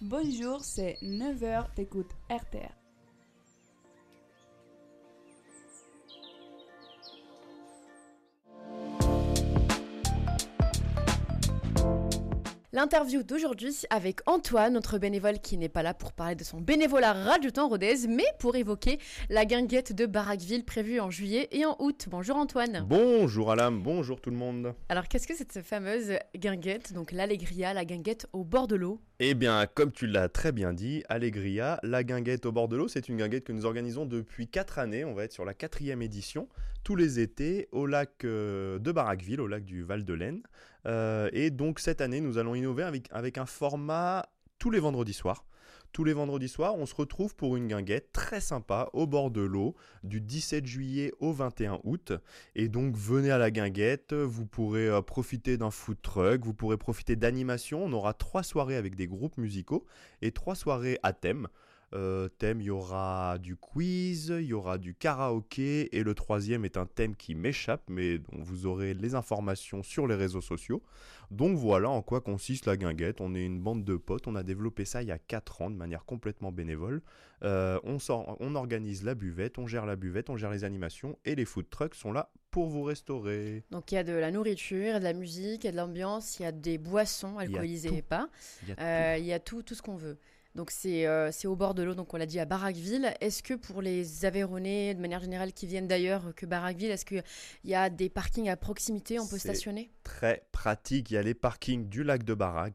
Bonjour, c'est 9h, t'écoutes RTR. L'interview d'aujourd'hui avec Antoine, notre bénévole qui n'est pas là pour parler de son bénévolat Radiotemps Rodez, mais pour évoquer la guinguette de Baraqueville prévue en juillet et en août. Bonjour Antoine. Bonjour Alam, bonjour tout le monde. Alors qu'est-ce que c'est cette fameuse guinguette, donc l'Allegria, la guinguette au bord de l'eau? Eh bien, comme tu l'as très bien dit, Allegria, la guinguette au bord de l'eau, c'est une guinguette que nous organisons depuis 4 années. On va être sur la 4e édition, tous les étés, au lac de Baraqueville, au lac du Val-de-Laine. Et donc cette année, nous allons innover avec un format tous les vendredis soirs. Tous les vendredis soirs, on se retrouve pour une guinguette très sympa au bord de l'eau du 17 juillet au 21 août. Et donc venez à la guinguette, vous pourrez profiter d'un food truck, vous pourrez profiter d'animation. On aura 3 soirées avec des groupes musicaux et 3 soirées à thème. Thème, il y aura du quiz, il y aura du karaoké et le 3e est un thème qui m'échappe, mais dont vous aurez les informations sur les réseaux sociaux. Donc voilà en quoi consiste la guinguette. On est une bande de potes, on a développé ça il y a 4 ans de manière complètement bénévole. On organise la buvette, on gère les animations et les food trucks sont là pour vous restaurer. Donc il y a de la nourriture, de la musique, il y a de l'ambiance, il y a des boissons alcoolisées et pas. Il y a tout ce qu'on veut. Donc c'est au bord de l'eau, donc on l'a dit à Baraqueville. Est-ce que pour les Aveyronnais, de manière générale, qui viennent d'ailleurs que Baraqueville, est-ce qu'il y a des parkings à proximité, on peut stationner ? Très pratique, il y a les parkings du lac de Baraque